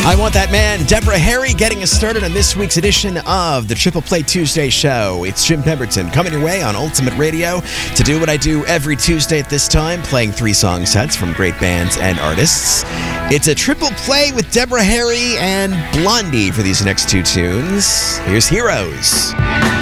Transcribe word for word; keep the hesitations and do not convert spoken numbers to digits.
I Want That Man, Deborah Harry getting us started on this week's edition of the Triple Play Tuesday show. It's Jim Pemberton coming your way on Ultimate Radio to do what I do every Tuesday at this time, playing three song sets from great bands and artists. It's a triple play with Deborah Harry and Blondie for these next two tunes. Here's Heroes.